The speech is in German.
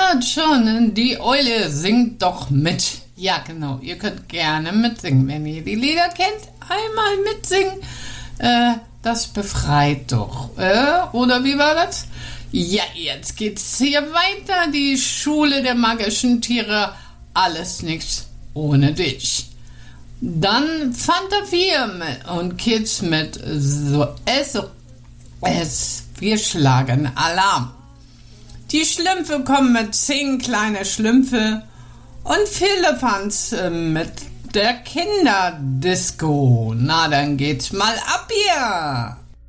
hört schon, die Eule singt doch mit. Ja, genau, ihr könnt gerne mitsingen, wenn ihr die Lieder kennt. Einmal mitsingen, das befreit doch. Oder wie war das? Ja, jetzt geht's hier weiter. Die Schule der magischen Tiere. Alles nichts ohne dich. Dann Fanta 4 und Kids mit wir schlagen Alarm. Die Schlümpfe kommen mit 10 kleine Schlümpfe und Firlefanz mit der Kinderdisco. Na, dann geht's mal ab hier.